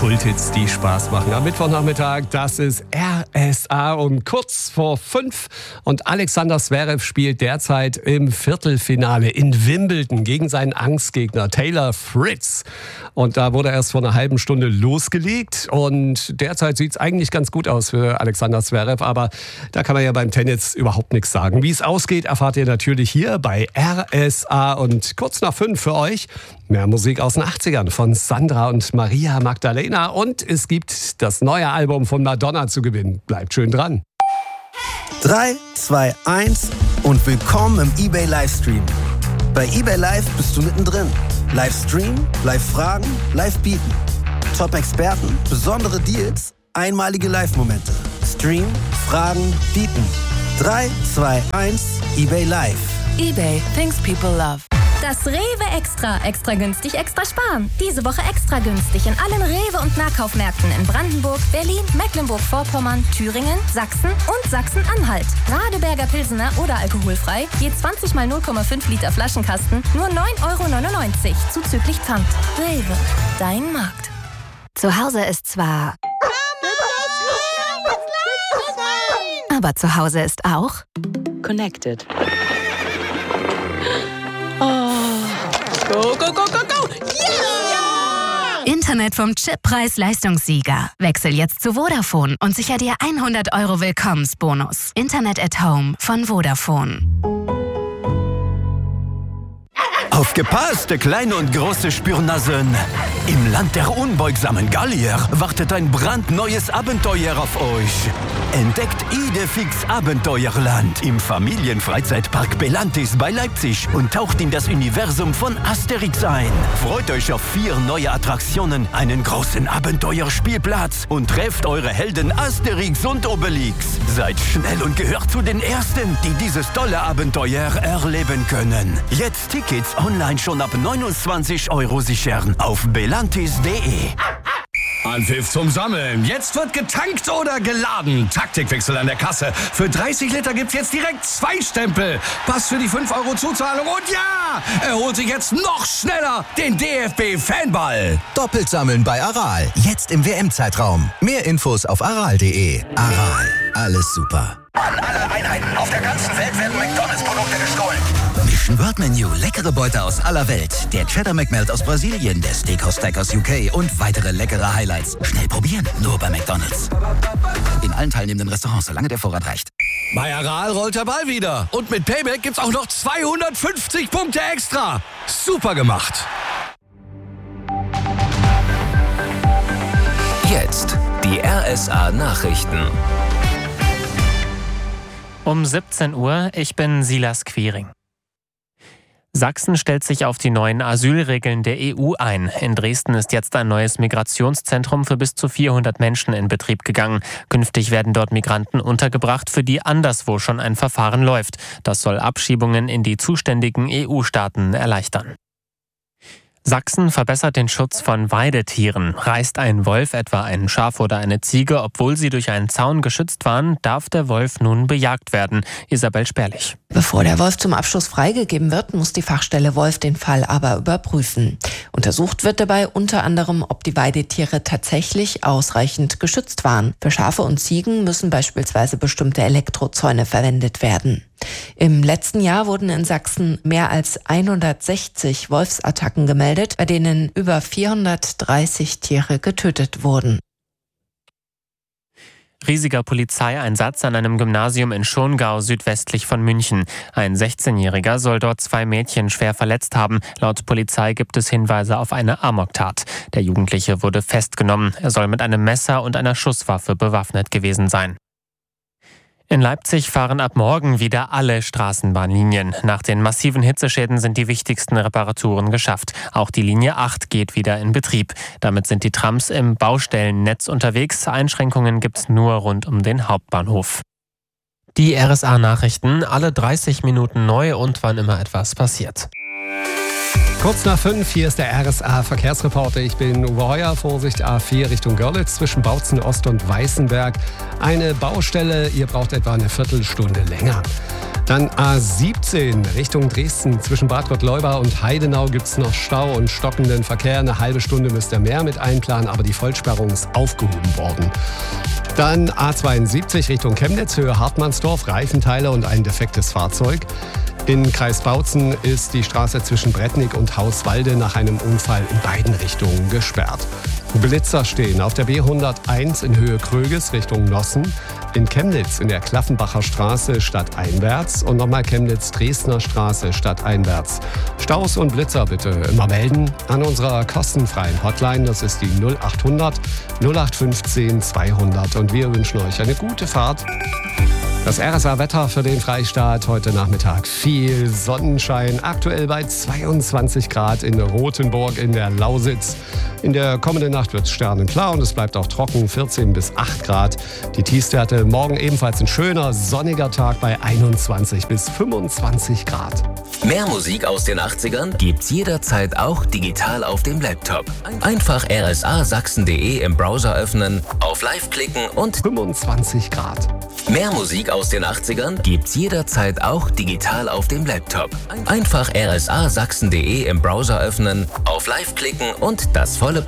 Kulthits, die Spaß machen. Am Mittwochnachmittag, das ist RSA um kurz vor 5. Und Alexander Zverev spielt derzeit im Viertelfinale in Wimbledon gegen seinen Angstgegner Taylor Fritz. Und da wurde erst vor einer halben Stunde losgelegt. Und derzeit sieht es eigentlich ganz gut aus für Alexander Zverev. Aber da kann man ja beim Tennis überhaupt nichts sagen. Wie es ausgeht, erfahrt ihr natürlich hier bei RSA. Und kurz nach 5 für euch mehr Musik aus den 80ern von Sandra und Maria Magdalena. Und es gibt das neue Album von Madonna zu gewinnen. Bleibt schön dran. 3, 2, 1 und willkommen im eBay Livestream. Bei eBay Live bist du mittendrin. Livestream, Live-Fragen, Live-Bieten. Top-Experten, besondere Deals, einmalige Live-Momente. Stream, Fragen, Bieten. 3, 2, 1, eBay Live. eBay, things people love. Das Rewe Extra. Extra günstig, extra sparen. Diese Woche extra günstig in allen Rewe- und Nahkaufmärkten in Brandenburg, Berlin, Mecklenburg-Vorpommern, Thüringen, Sachsen und Sachsen-Anhalt. Radeberger Pilsener oder alkoholfrei, je 20 mal 0,5 Liter Flaschenkasten, nur 9,99 € zuzüglich Pfand. Rewe, dein Markt. Zu Hause ist zwar... Aber zu Hause ist auch... Connected. Go, go, go, go, go! Yeah! Internet vom Chip-Preis-Leistungssieger. Wechsel jetzt zu Vodafone und sicher dir 100 € Willkommensbonus. Internet at Home von Vodafone. Aufgepasst, kleine und große Spürnasen! Im Land der unbeugsamen Gallier wartet ein brandneues Abenteuer auf euch. Entdeckt Idefix Abenteuerland im Familienfreizeitpark Belantis bei Leipzig und taucht in das Universum von Asterix ein. Freut euch auf 4 neue Attraktionen, einen großen Abenteuerspielplatz und trefft eure Helden Asterix und Obelix. Seid schnell und gehört zu den Ersten, die dieses tolle Abenteuer erleben können. Jetzt Tickets online schon ab 29 € sichern auf belantis.de. Anpfiff zum Sammeln. Jetzt wird getankt oder geladen. Taktikwechsel an der Kasse. Für 30 Liter gibt's jetzt direkt 2 Stempel. Pass für die 5 € Zuzahlung. Und ja, er holt sich jetzt noch schneller den DFB-Fanball. Doppelt sammeln bei Aral. Jetzt im WM-Zeitraum. Mehr Infos auf aral.de. Aral. Alles super. An alle Einheiten auf der ganzen Welt werden McDonalds-Produkte gestohlen. Mission World Menu. Leckere Beute aus aller Welt. Der Cheddar McMelt aus Brasilien, der Steakhouse Stack aus UK und weitere leckere Highlights. Schnell probieren, nur bei McDonalds. In allen teilnehmenden Restaurants, solange der Vorrat reicht. Bei Aral rollt der Ball wieder. Und mit Payback gibt's auch noch 250 Punkte extra. Super gemacht. Jetzt die RSA Nachrichten. Um 17 Uhr, ich bin Silas Quiring. Sachsen stellt sich auf die neuen Asylregeln der EU ein. In Dresden ist jetzt ein neues Migrationszentrum für bis zu 400 Menschen in Betrieb gegangen. Künftig werden dort Migranten untergebracht, für die anderswo schon ein Verfahren läuft. Das soll Abschiebungen in die zuständigen EU-Staaten erleichtern. Sachsen verbessert den Schutz von Weidetieren. Reißt ein Wolf etwa ein Schaf oder eine Ziege, obwohl sie durch einen Zaun geschützt waren, darf der Wolf nun bejagt werden. Isabel Sperlich. Bevor der Wolf zum Abschuss freigegeben wird, muss die Fachstelle Wolf den Fall aber überprüfen. Untersucht wird dabei unter anderem, ob die Weidetiere tatsächlich ausreichend geschützt waren. Für Schafe und Ziegen müssen beispielsweise bestimmte Elektrozäune verwendet werden. Im letzten Jahr wurden in Sachsen mehr als 160 Wolfsattacken gemeldet, bei denen über 430 Tiere getötet wurden. Riesiger Polizeieinsatz an einem Gymnasium in Schongau südwestlich von München. Ein 16-Jähriger soll dort 2 Mädchen schwer verletzt haben. Laut Polizei gibt es Hinweise auf eine Amoktat. Der Jugendliche wurde festgenommen. Er soll mit einem Messer und einer Schusswaffe bewaffnet gewesen sein. In Leipzig fahren ab morgen wieder alle Straßenbahnlinien. Nach den massiven Hitzeschäden sind die wichtigsten Reparaturen geschafft. Auch die Linie 8 geht wieder in Betrieb. Damit sind die Trams im Baustellennetz unterwegs. Einschränkungen gibt's nur rund um den Hauptbahnhof. Die RSA-Nachrichten, alle 30 Minuten neu und wann immer etwas passiert. Kurz nach 5, hier ist der RSA-Verkehrsreporter. Ich bin Uwe Heuer, Vorsicht A4 Richtung Görlitz zwischen Bautzen Ost und Weißenberg. Eine Baustelle, ihr braucht etwa eine Viertelstunde länger. Dann A17 Richtung Dresden. Zwischen Bad Gottleuba und Heidenau gibt es noch Stau und stockenden Verkehr. Eine halbe Stunde müsst ihr mehr mit einplanen, aber die Vollsperrung ist aufgehoben worden. Dann A72 Richtung Chemnitz, Höhe Hartmannsdorf, Reifenteile und ein defektes Fahrzeug. In Kreis Bautzen ist die Straße zwischen Brettnik und Hauswalde nach einem Unfall in beiden Richtungen gesperrt. Blitzer stehen auf der B101 in Höhe Kröges Richtung Nossen, in Chemnitz in der Klaffenbacher Straße stadteinwärts und nochmal Chemnitz-Dresdner Straße stadteinwärts. Staus und Blitzer bitte immer melden an unserer kostenfreien Hotline. Das ist die 0800 0815 200 und wir wünschen euch eine gute Fahrt. Das RSA-Wetter für den Freistaat heute Nachmittag. Viel Sonnenschein, aktuell bei 22 Grad in Rothenburg in der Lausitz. In der kommenden Nacht wird es sternenklar und es bleibt auch trocken, 14 bis 8 Grad. Die Tiefstwerte morgen ebenfalls ein schöner, sonniger Tag bei 21 bis 25 Grad. Mehr Musik aus den 80ern gibt's jederzeit auch digital auf dem Laptop. Einfach rsasachsen.de im Browser öffnen, auf Live klicken und 25 Grad. Mehr Musik aus den 80ern gibt's jederzeit auch digital auf dem Laptop. Einfach rsasachsen.de im Browser öffnen, auf Live klicken und das volle